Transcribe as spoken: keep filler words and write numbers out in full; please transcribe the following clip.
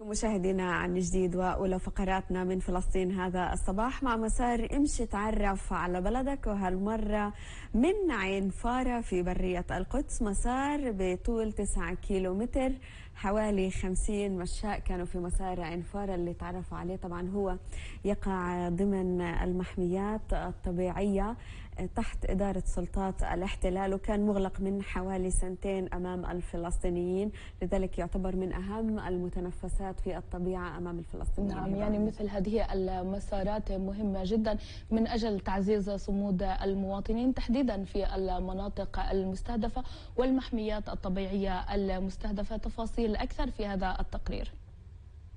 مشاهدينا عن جديد وأولى فقراتنا من فلسطين هذا الصباح مع مسار امشي تعرف على بلدك، وهالمرة من عين فارة في برية القدس، مسار بطول تسعة كيلو متر. حوالي خمسين مشاء كانوا في مسار عين فارة اللي تعرفوا عليه. طبعا هو يقع ضمن المحميات الطبيعية تحت إدارة سلطات الاحتلال، وكان مغلق من حوالي سنتين أمام الفلسطينيين، لذلك يعتبر من أهم المتنفسات في الطبيعة أمام الفلسطينيين. نعم، يعني مثل هذه المسارات مهمة جدا من أجل تعزيز صمود المواطنين تحديدا في المناطق المستهدفة والمحميات الطبيعية المستهدفة. تفاصيل أكثر في هذا التقرير.